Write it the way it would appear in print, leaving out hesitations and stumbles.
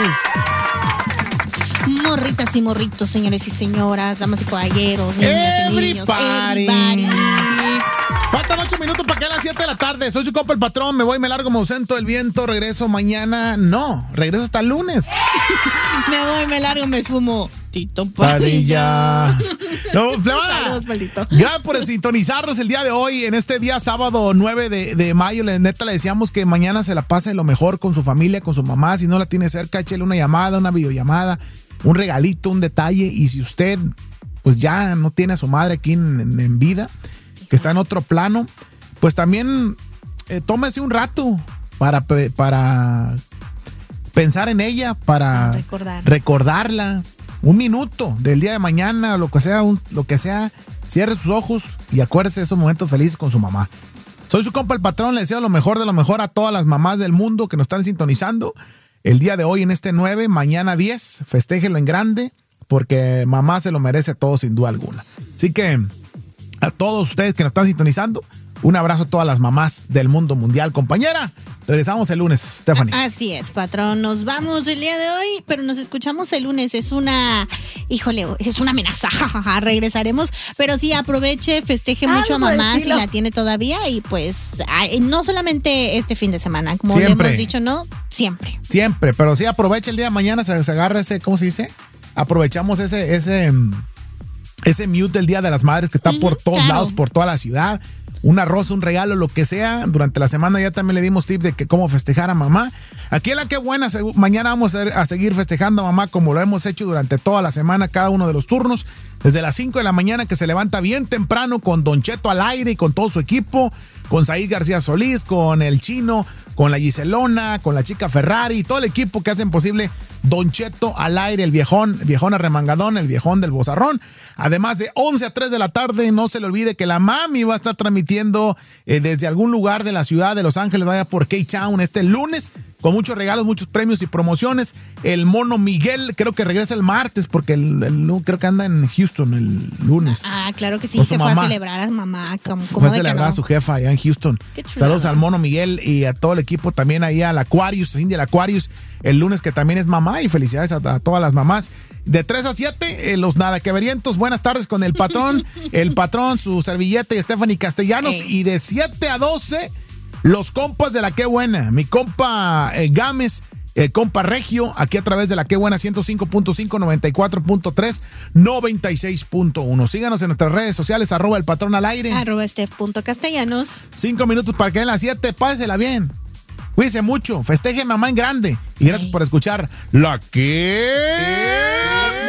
Morritas y morritos, señores y señoras, damas y caballeros, niñas y niños. Everybody. Faltan 8 minutos para que a las 7 de la tarde. Soy su compa el patrón, me voy, me largo, me ausento del viento, regreso mañana. No, regreso hasta el lunes. Me voy, me largo, me esfumo. Tito Padilla. No, saludos, maldito. Gracias por sintonizarnos el día de hoy, en este día sábado 9 de mayo. Neta, le decíamos que mañana se la pase lo mejor con su familia, con su mamá. Si no la tiene cerca, échele una llamada, una videollamada, un regalito, un detalle. Y si usted pues ya no tiene a su madre aquí en vida, que está en otro plano, pues también tómese un rato para pensar en ella, para recordarla. Un minuto del día de mañana, lo que sea, cierre sus ojos y acuérdese de esos momentos felices con su mamá. Soy su compa el patrón, le deseo lo mejor de lo mejor a todas las mamás del mundo que nos están sintonizando el día de hoy en este 9, mañana 10, festéjelo en grande, porque mamá se lo merece todo sin duda alguna. Así que a todos ustedes que nos están sintonizando, un abrazo a todas las mamás del mundo mundial. Compañera, regresamos el lunes, Stephanie. Así es, patrón. Nos vamos el día de hoy, pero nos escuchamos el lunes. Es una amenaza. Regresaremos, pero sí, aproveche, festeje mucho a mamá si la tiene todavía. Y pues, no solamente este fin de semana, como le hemos dicho, ¿no? Siempre. Siempre, pero sí, aproveche el día de mañana, se agarra ese, ¿cómo se dice? Aprovechamos ese mute del Día de las Madres que está por todos lados, por toda la ciudad. Un arroz, un regalo, lo que sea. Durante la semana ya también le dimos tips de que cómo festejar a mamá. Aquí en La Qué Buena, mañana vamos a seguir festejando a mamá como lo hemos hecho durante toda la semana, cada uno de los turnos. Desde las 5 de la mañana, que se levanta bien temprano con Don Cheto al aire y con todo su equipo, con Said García Solís, con el Chino, con la Giselona, con la chica Ferrari, todo el equipo que hacen posible Don Cheto al aire, el viejón arremangadón, el viejón del bozarrón. Además de 11 a 3 de la tarde, no se le olvide que la mami va a estar transmitiendo desde algún lugar de la ciudad de Los Ángeles, vaya por K-Town este lunes, con muchos regalos, muchos premios y promociones. El mono Miguel creo que regresa el martes, porque creo que anda en Houston el lunes. Ah, claro que sí, se fue a celebrar a mamá. Fue a celebrar a su jefa allá en Houston. Saludos al mono Miguel y a todo el equipo, también ahí al Aquarius, Cindy el Aquarius, el lunes, que también es mamá, y felicidades a todas las mamás. De 3 a 7, los nadaqueverientos, buenas tardes con el patrón, su servilleta y Stephanie Castellanos. Y de 7 a 12, los compas de La Qué Buena, mi compa Gámez, el compa Regio, aquí a través de La Qué Buena 105.5, 94.3, 96.1. Síganos en nuestras redes sociales, @el patrón al aire, @steph.castellanos. 5 minutos para que den las 7, pásela bien. Cuídense mucho, festeje mamá en grande. Y gracias por escuchar La Qué